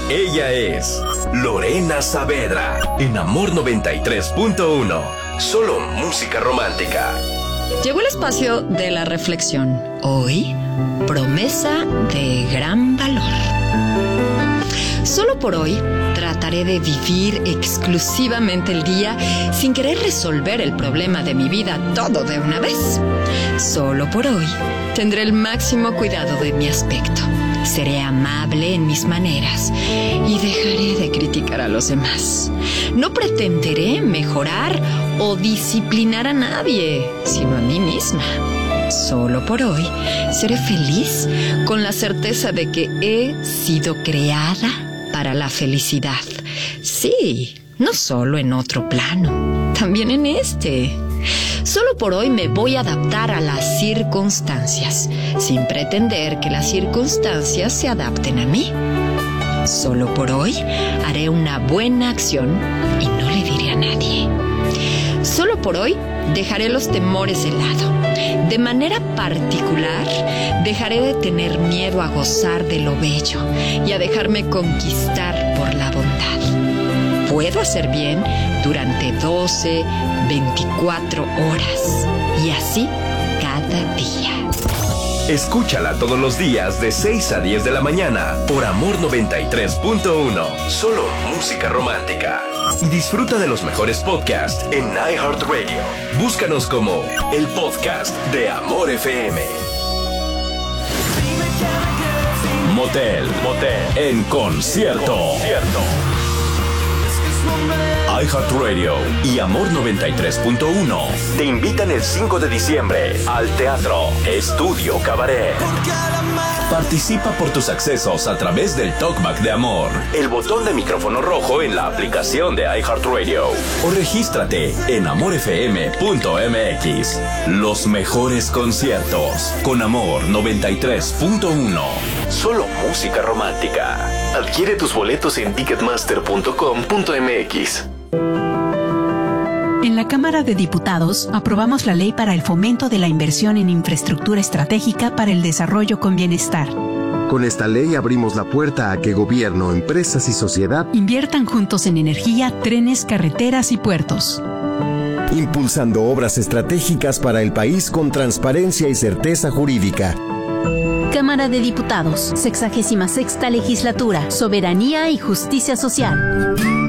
Ella es Lorena Saavedra en Amor 93.1. Solo música romántica. Llegó el espacio de la reflexión. Hoy, promesa de gran valor. Solo por hoy trataré de vivir exclusivamente el día sin querer resolver el problema de mi vida todo de una vez. Solo por hoy tendré el máximo cuidado de mi aspecto. Seré amable en mis maneras y dejaré de criticar a los demás. No pretenderé mejorar o disciplinar a nadie, sino a mí misma. Solo por hoy seré feliz con la certeza de que he sido creada para la felicidad. Sí, no solo en otro plano, también en este. Solo por hoy me voy a adaptar a las circunstancias, sin pretender que las circunstancias se adapten a mí. Solo por hoy haré una buena acción y no le diré a nadie. Solo por hoy dejaré los temores de lado. De manera particular, dejaré de tener miedo a gozar de lo bello y a dejarme conquistar por la bondad. Puedo hacer bien durante 12, 24 horas y así cada día. Escúchala todos los días de 6 a 10 de la mañana por Amor 93.1. Solo música romántica. Y disfruta de los mejores podcasts en iHeartRadio. Búscanos como el podcast de Amor FM. Motel en concierto. iHeartRadio y Amor 93.1 te invitan el 5 de diciembre al Teatro Estudio Cabaret. Participa por tus accesos a través del Talkback de Amor, el botón de micrófono rojo en la aplicación de iHeartRadio, o regístrate en amorfm.mx. Los mejores conciertos con Amor 93.1. Solo música romántica. Adquiere tus boletos en ticketmaster.com.mx. En la Cámara de Diputados aprobamos la ley para el fomento de la inversión en infraestructura estratégica para el desarrollo con bienestar. Con esta ley abrimos la puerta a que gobierno, empresas y sociedad inviertan juntos en energía, trenes, carreteras y puertos. Impulsando obras estratégicas para el país con transparencia y certeza jurídica. Cámara de Diputados, 66ª Legislatura, Soberanía y Justicia Social.